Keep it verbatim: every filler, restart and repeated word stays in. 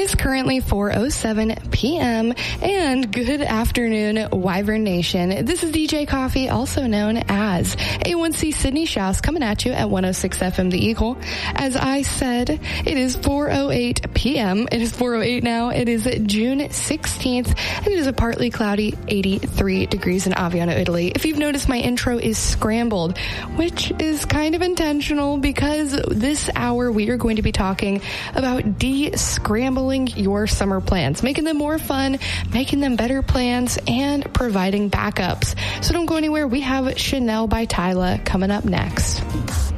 is currently four oh seven p.m. and good afternoon, Wyvern Nation. This is D J Coffee, also known as A one C Sydney Shouse, coming at you at one oh six F M The Eagle. As I said, it is four oh eight p.m. It is four oh eight now. It is June sixteenth, and it is a partly cloudy eighty-three degrees in Aviano, Italy. If you've noticed, my intro is scrambled, which is kind of intentional because this hour we are going to be talking about de-scrambling your summer plans, making them more fun, making them better plans, and providing backups. So don't go anywhere. We have Chanel by Tyla coming up next.